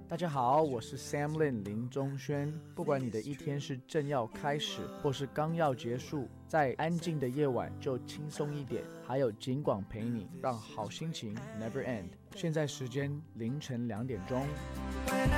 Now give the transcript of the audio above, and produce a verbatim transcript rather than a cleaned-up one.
大家好，我是 Sam Lin 林宗轩。不管你的一天是正要开始，或是刚要结束，在安静的夜晚就轻松一点，还有警广陪你，让好心情 never end。现在时间凌晨两点钟。